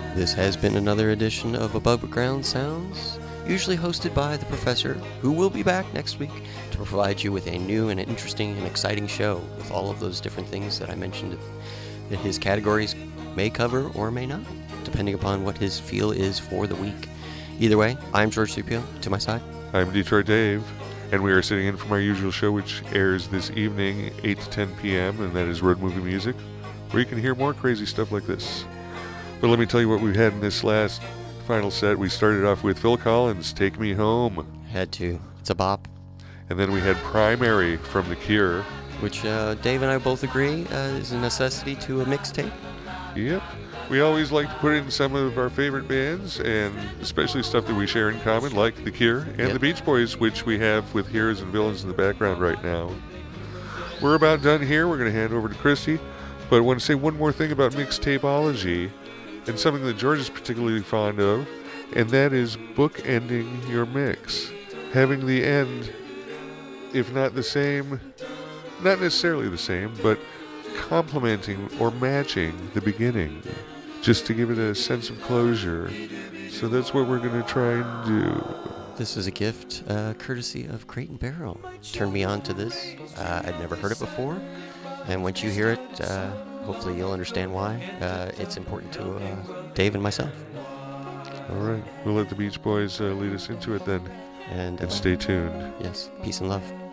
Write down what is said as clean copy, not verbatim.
This has been another edition of Above Ground Sounds, usually hosted by the Professor, who will be back next week to provide you with a new and interesting and exciting show with all of those different things that I mentioned that his categories may cover or may not, depending upon what his feel is for the week. Either way, I'm George Supio. To my side, I'm Detroit Dave, and we are sitting in from our usual show, which airs this evening, 8 to 10 p.m., and that is Road Movie Music, where you can hear more crazy stuff like this. But let me tell you what we had in this last final set. We started off with Phil Collins' Take Me Home. had to. It's a bop. And then we had Primary from The Cure. Which Dave and I both agree is a necessity to a mixtape. Yep. We always like to put in some of our favorite bands, and especially stuff that we share in common, like The Cure and the Beach Boys, which we have with Heroes and Villains in the background right now. We're about done here. We're going to hand over to Christy. But I want to say one more thing about mixtapeology, and something that George is particularly fond of, and that is bookending your mix. Having the end, if not the same, not necessarily the same, but complementing or matching the beginning, just to give it a sense of closure. So that's what we're going to try and do. This is a gift courtesy of Crate and Barrel. Turned me on to this. I'd never heard it before. And once you hear it, hopefully you'll understand why it's important to Dave and myself. All right. We'll let the Beach Boys lead us into it then. And stay tuned. Yes. Peace and love.